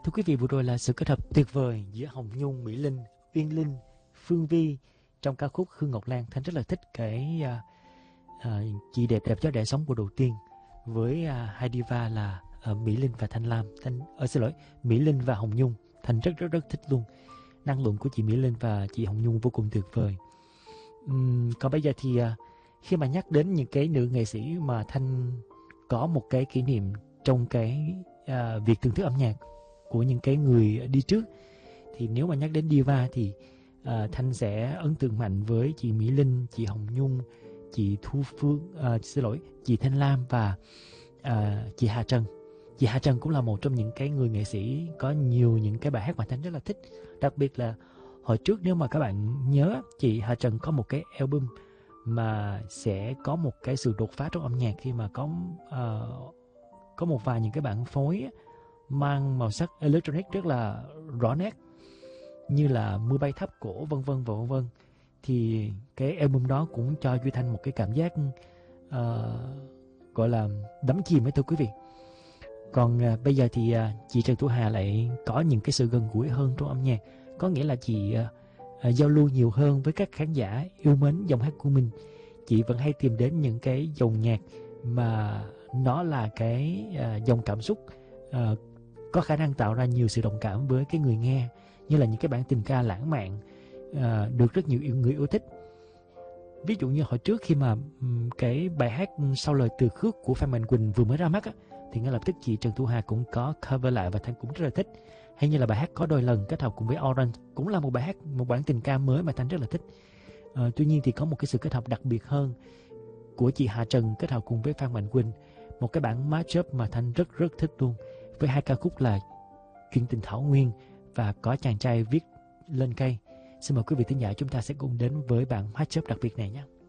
Thưa quý vị, vừa rồi là sự kết hợp tuyệt vời giữa Hồng Nhung, Mỹ Linh, Uyên Linh, Phương Vi trong ca khúc Hương Ngọc Lan. Thanh rất là thích cái Chị đẹp đẹp cho để sống của đầu tiên với hai diva là Mỹ Linh và Thanh Lam. Mỹ Linh và Hồng Nhung. Thanh rất rất rất thích luôn. Năng lượng của chị Mỹ Linh và chị Hồng Nhung vô cùng tuyệt vời. Còn bây giờ thì khi mà nhắc đến những cái nữ nghệ sĩ mà Thanh có một cái kỷ niệm trong cái việc thưởng thức âm nhạc của những cái người đi trước, thì nếu mà nhắc đến diva thì Thanh sẽ ấn tượng mạnh với chị Mỹ Linh, chị Hồng Nhung, chị Thu Phương, chị Thanh Lam và chị Hà Trần. Chị Hà Trần cũng là một trong những cái người nghệ sĩ có nhiều những cái bài hát mà Thanh rất là thích. Đặc biệt là hồi trước, nếu mà các bạn nhớ, chị Hà Trần có một cái album mà sẽ có một cái sự đột phá trong âm nhạc khi mà có một vài những cái bản phối mang màu sắc electronic rất là rõ nét, như là Mưa Bay Tháp Cổ vân vân và vân vân. Thì cái album đó cũng cho Duy Thanh một cái cảm giác gọi là đắm chìm ấy, thưa quý vị. Còn bây giờ thì chị Trần Thu Hà lại có những cái sự gần gũi hơn trong âm nhạc. Có nghĩa là chị giao lưu nhiều hơn với các khán giả yêu mến dòng hát của mình. Chị vẫn hay tìm đến những cái dòng nhạc mà nó là cái dòng cảm xúc có khả năng tạo ra nhiều sự đồng cảm với cái người nghe, như là những cái bản tình ca lãng mạn được rất nhiều người yêu thích. Ví dụ như hồi trước khi mà cái bài hát Sau Lời Từ Khước của Phan Mạnh Quỳnh vừa mới ra mắt á, thì ngay lập tức chị Trần Thu Hà cũng có cover lại và Thanh cũng rất là thích. Hay như là bài hát Có Đôi Lần kết hợp cùng với Orange, cũng là một bài hát, một bản tình ca mới mà Thanh rất là thích. Tuy nhiên thì có một cái sự kết hợp đặc biệt hơn của chị Hà Trần kết hợp cùng với Phan Mạnh Quỳnh, một cái bản mashup mà Thanh rất rất thích luôn, với hai ca khúc là Chuyện Tình Thảo Nguyên và Có Chàng Trai Viết Lên Cây. Xin mời quý vị thính giả chúng ta sẽ cùng đến với bản mashup đặc biệt này nhé.